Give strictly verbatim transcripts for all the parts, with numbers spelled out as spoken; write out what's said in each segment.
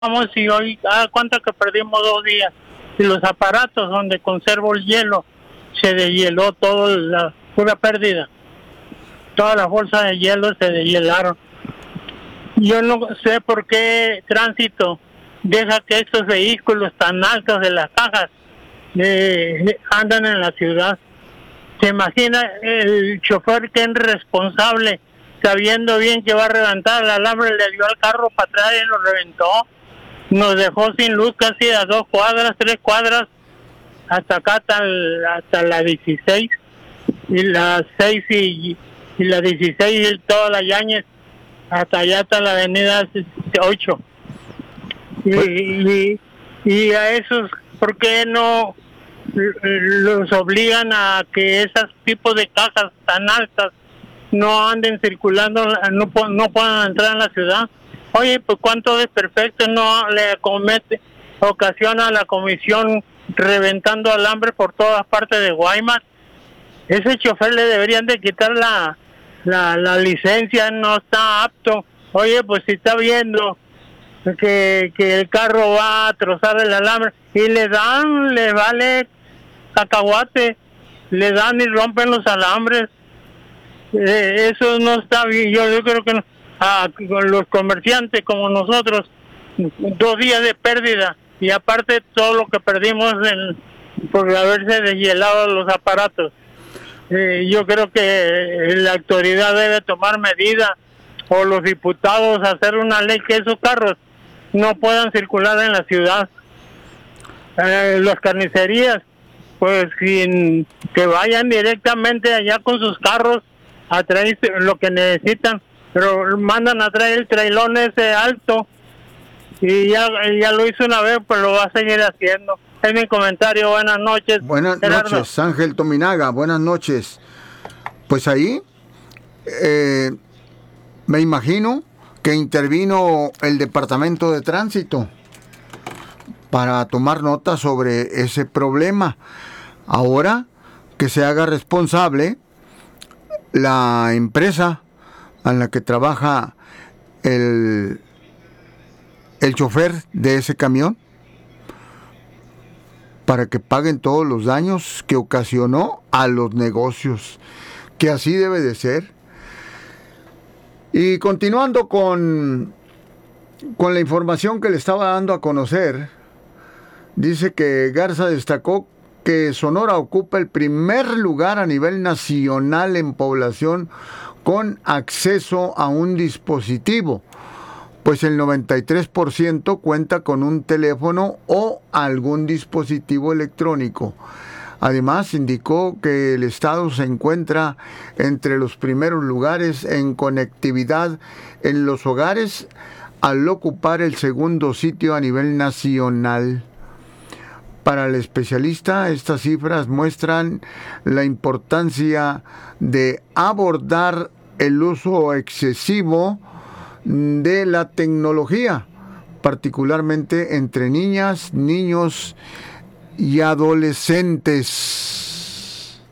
Vamos y hoy, ¿a cuánto que perdimos dos días? Y los aparatos donde conservo el hielo, se deshieló todo, la pura pérdida. Todas las bolsas de hielo se deshielaron. Yo no sé por qué Tránsito deja que estos vehículos tan altos de las cajas eh, andan en la ciudad. ¿Se imagina el chofer que es responsable, sabiendo bien que va a reventar el alambre, le dio al carro para atrás y lo reventó? Nos dejó sin luz casi a dos cuadras, tres cuadras, hasta acá, hasta, el, hasta la dieciséis, y las seis y, y la dieciséis y toda la Yáñez, hasta allá, hasta la avenida ocho. Y, y, y a esos, ¿por qué no los obligan a que esos tipos de cajas tan altas no anden circulando, no, no puedan entrar en la ciudad? Oye, pues cuánto desperfecto no le comete, ocasiona a la comisión reventando alambre por todas partes de Guaymas. Ese chofer le deberían de quitar la, la, la licencia, no está apto. Oye, pues si está viendo que, que el carro va a trozar el alambre y le dan, le vale cacahuate, le dan y rompen los alambres. Eh, eso no está bien. Yo, yo creo que no. A los comerciantes como nosotros, dos días de pérdida y aparte todo lo que perdimos en, por haberse deshielado los aparatos. Eh, yo creo que la autoridad debe tomar medidas, o los diputados hacer una ley que esos carros no puedan circular en la ciudad. Eh, las carnicerías, pues sin que vayan directamente allá con sus carros a traer lo que necesitan, pero mandan a traer el trailón ese alto y ya, ya lo hizo una vez, pues lo va a seguir haciendo. Es mi comentario. Buenas noches. Buenas Gerardo. noches, Ángel Tominaga, buenas noches. Pues ahí eh, me imagino que intervino el Departamento de Tránsito para tomar nota sobre ese problema. Ahora que se haga responsable la empresa en la que trabaja el, el chofer de ese camión, para que paguen todos los daños que ocasionó a los negocios, que así debe de ser. Y continuando con, con la información que le estaba dando a conocer, dice que Garza destacó que Sonora ocupa el primer lugar a nivel nacional en población con acceso a un dispositivo, pues el noventa y tres por ciento cuenta con un teléfono o algún dispositivo electrónico. Además, indicó que el estado se encuentra entre los primeros lugares en conectividad en los hogares, al ocupar el segundo sitio a nivel nacional. Para el especialista, estas cifras muestran la importancia de abordar el uso excesivo de la tecnología, particularmente entre niñas, niños y adolescentes.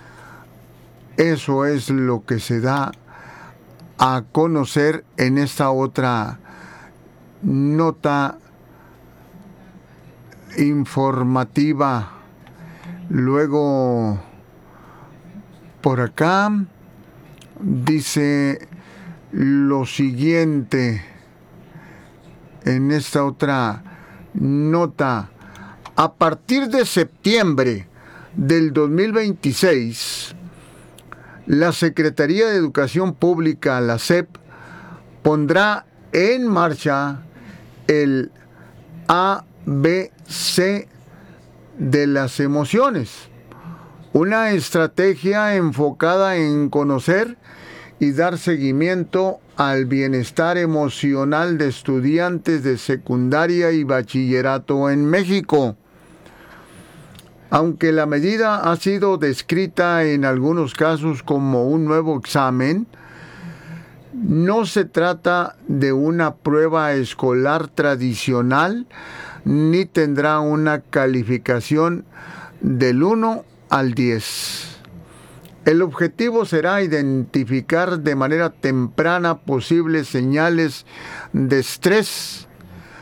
Eso es lo que se da a conocer en esta otra nota informativa. Luego, por acá dice lo siguiente en esta otra nota: a partir de septiembre del dos mil veintiséis, la Secretaría de Educación Pública, la S E P, pondrá en marcha el A B C de las emociones, una estrategia enfocada en conocer y dar seguimiento al bienestar emocional de estudiantes de secundaria y bachillerato en México. Aunque la medida ha sido descrita en algunos casos como un nuevo examen, no se trata de una prueba escolar tradicional, ni tendrá una calificación del uno al diez. El objetivo será identificar de manera temprana posibles señales de estrés